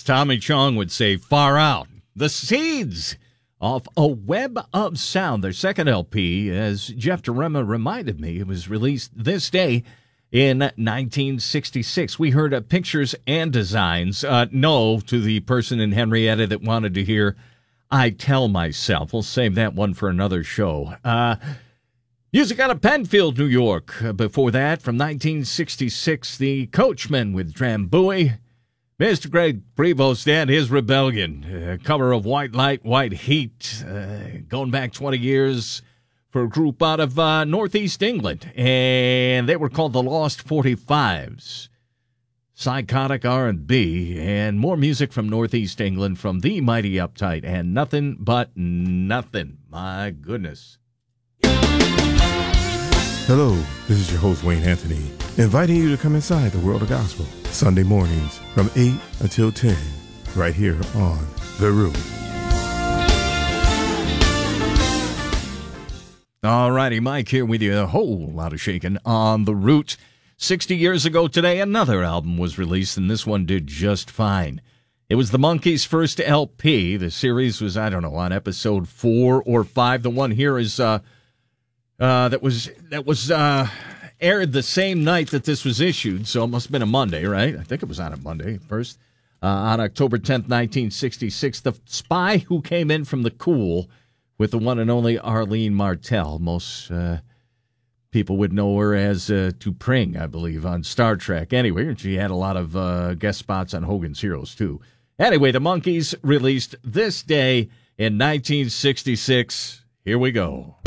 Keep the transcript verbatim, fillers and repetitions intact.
Tommy Chong would say, far out. The Seeds off A Web of Sound, their second L P, as Jeff Derema reminded me, it was released this day in nineteen sixty-six. We heard uh, Pictures and Designs. Uh, no to the person in Henrietta that wanted to hear I Tell Myself. We'll save that one for another show. Uh, music out of Penfield, New York. Uh, before that, from nineteen sixty-six, the Coachmen with Drambuie. Mister Greg Prevost and his Rebellion, a cover of White Light, White Heat, uh, going back twenty years for a group out of uh, Northeast England, and they were called the Lost forty-fives. Psychotic R and B, and more music from Northeast England from the Mighty Uptight, and Nothing But Nothing. My goodness. Hello, this is your host, Wayne Anthony, inviting you to come inside the world of gospel, Sunday mornings from eight until ten, right here on The Root. All righty, Mike here with you. A whole lot of shaking on The Root. sixty years ago today, another album was released, and this one did just fine. It was the Monkees' first L P. The series was, I don't know, on episode four or five. The one here is... uh. Uh, that was that was uh, aired the same night that this was issued, so it must have been a Monday, right? I think it was on a Monday first. Uh, on October tenth, nineteen sixty-six, The Spy Who Came In From the Cool with the one and only Arlene Martell. Most uh, people would know her as uh, T'Pring, I believe, on Star Trek. Anyway, she had a lot of uh, guest spots on Hogan's Heroes, too. Anyway, the Monkees released this day in nineteen sixty-six. Here we go.